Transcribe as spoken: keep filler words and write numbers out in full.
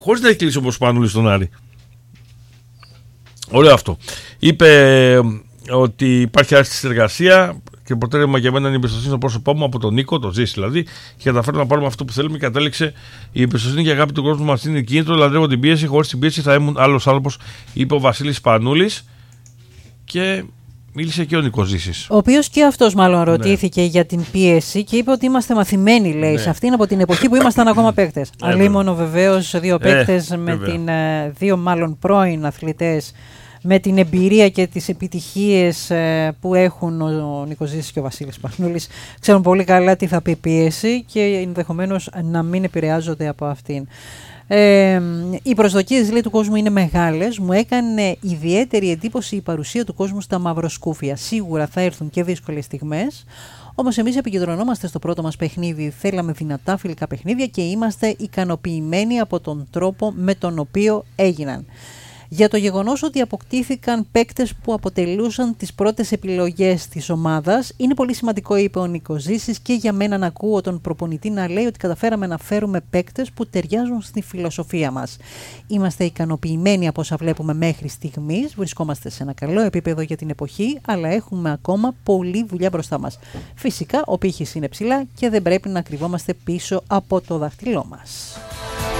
Χωρίς να έχει κλείσει όμως ο Σπανούλης στον Άρη. Ωραίο αυτό. Είπε ότι υπάρχει άριστη συνεργασία και προτέρευμα για μένα είναι η εμπιστοσύνη στο πρόσωπό μου από τον Νίκο, το Ζήση δηλαδή, και καταφέρουμε να πάρουμε αυτό που θέλουμε. Και κατέληξε η εμπιστοσύνη και η αγάπη του κόσμου μας είναι κίνητρο. Λατρεύω την πίεση. Χωρίς την πίεση θα ήμουν άλλος άνθρωπος, είπε ο Βασίλης Σπανούλης. Και μίλησε και ο Νίκος Ζήσης. Ο οποίος και αυτός μάλλον ρωτήθηκε ναι. για την πίεση και είπε ότι είμαστε μαθημένοι, λέει, ναι. σε αυτήν από την εποχή που ήμασταν ακόμα παίκτες. Ε, Αλίμονο βεβαίως δύο παίκτες ε, με βέβαια. την δύο μάλλον πρώην αθλητές. Με την εμπειρία και τις επιτυχίες ε, που έχουν ο Νίκος Ζήσης και ο Βασίλης Σπανούλης, ξέρουν πολύ καλά τι θα πει πίεση και ενδεχομένως να μην επηρεάζονται από αυτήν. Ε, οι προσδοκίες, λέει, του κόσμου είναι μεγάλες. Μου έκανε ιδιαίτερη εντύπωση η παρουσία του κόσμου στα μαυροσκούφια. Σίγουρα θα έρθουν και δύσκολες στιγμές. Όμως εμείς επικεντρωνόμαστε στο πρώτο μας παιχνίδι. Θέλαμε δυνατά φιλικά παιχνίδια και είμαστε ικανοποιημένοι από τον τρόπο με τον οποίο έγιναν. Για το γεγονός ότι αποκτήθηκαν παίκτες που αποτελούσαν τις πρώτες επιλογές της ομάδας, είναι πολύ σημαντικό, είπε ο Νίκος Ζήσης, και για μένα να ακούω τον προπονητή να λέει ότι καταφέραμε να φέρουμε παίκτες που ταιριάζουν στη φιλοσοφία μας. Είμαστε ικανοποιημένοι από όσα βλέπουμε μέχρι στιγμής, βρισκόμαστε σε ένα καλό επίπεδο για την εποχή, αλλά έχουμε ακόμα πολλή δουλειά μπροστά μας. Φυσικά ο πύχης είναι ψηλά και δεν πρέπει να κρυβόμαστε πίσω από το δάχτυλό μας.